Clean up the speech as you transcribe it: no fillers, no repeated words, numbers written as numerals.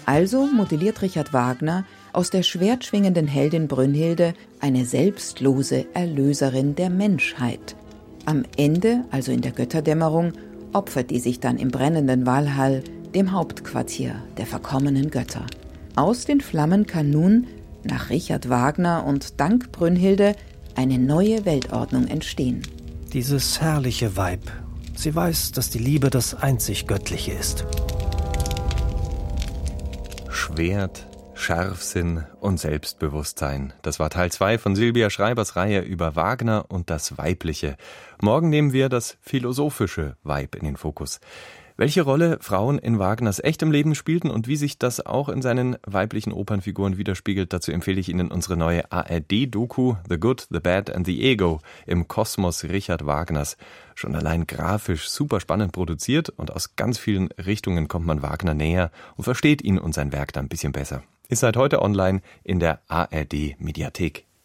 Also modelliert Richard Wagner aus der schwertschwingenden Heldin Brünnhilde eine selbstlose Erlöserin der Menschheit. Am Ende, also in der Götterdämmerung, opfert die sich dann im brennenden Walhall, dem Hauptquartier der verkommenen Götter. Aus den Flammen kann nun, nach Richard Wagner und dank Brünnhilde, eine neue Weltordnung entstehen. Dieses herrliche Weib, sie weiß, dass die Liebe das einzig Göttliche ist. Schwert, Scharfsinn und Selbstbewusstsein. Das war Teil 2 von Silvia Schreibers Reihe über Wagner und das Weibliche. Morgen nehmen wir das philosophische Weib in den Fokus. Welche Rolle Frauen in Wagners echtem Leben spielten und wie sich das auch in seinen weiblichen Opernfiguren widerspiegelt, dazu empfehle ich Ihnen unsere neue ARD-Doku The Good, The Bad and The Ego im Kosmos Richard Wagners. Schon allein grafisch super spannend produziert und aus ganz vielen Richtungen kommt man Wagner näher und versteht ihn und sein Werk dann ein bisschen besser. Ist seit heute online in der ARD-Mediathek.